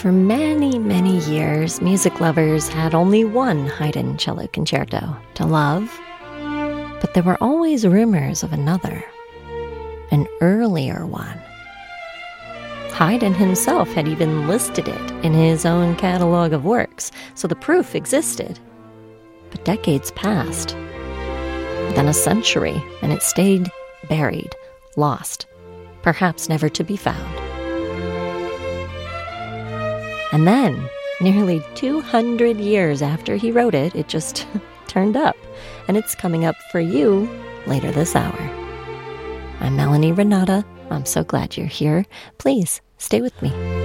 For many, many years, music lovers had only one Haydn cello concerto to love, but there were always rumors of another, an earlier one. Haydn himself had even listed it in his own catalog of works, so the proof existed. But decades passed, then a century, and it stayed buried, lost, perhaps never to be found. And then, nearly 200 years after he wrote it, it just turned up, and it's coming up for you later this hour. I'm Melanie Renata. I'm so glad you're here. Please stay with me.